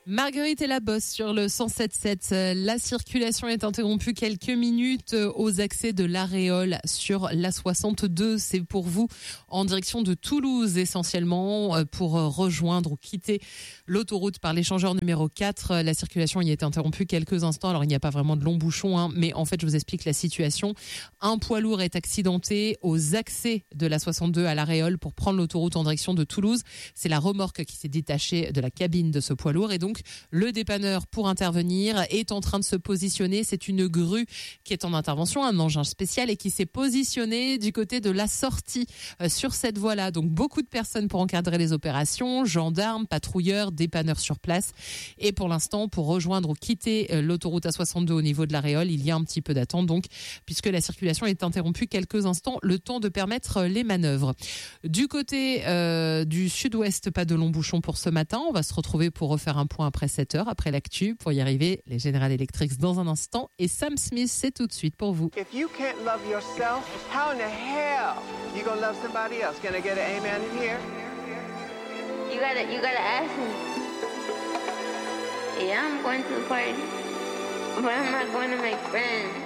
Marguerite et la Bosse sur le 107.7. La circulation est interrompue quelques minutes aux accès de l'Aréole sur l'A62. C'est pour vous en direction de Toulouse essentiellement pour rejoindre ou quitter l'autoroute par l'échangeur numéro 4. La circulation y est interrompue quelques instants. Alors il n'y a pas vraiment de long bouchon, mais en fait je vous explique la situation. Un poids lourd est accidenté aux accès de l'A62 à l'Aréole pour prendre l'autoroute en direction de Toulouse. C'est la remorque qui s'est détachée de la cabine de ce poids lourd et donc le dépanneur pour intervenir est en train de se positionner. C'est une grue qui est en intervention, un engin spécial et qui s'est positionné du côté de la sortie sur cette voie-là. Donc beaucoup de personnes pour encadrer les opérations, gendarmes, patrouilleurs, dépanneurs sur place. Et pour l'instant, pour rejoindre ou quitter l'autoroute A62 au niveau de l'Aréole, il y a un petit peu d'attente donc, puisque la circulation est interrompue quelques instants, le temps de permettre les manœuvres. Du côté du sud-ouest, pas de long bouchon pour ce matin. On va se retrouver pour refaire un point après 7h, après l'actu. Pour y arriver, les General Electric dans un instant. Et Sam Smith, c'est tout de suite pour vous. If you can't love yourself, how in the hell you gonna love somebody else? Can I get an amen in here? You gotta ask me. Yeah, I'm going to the party, but I'm not going to make friends.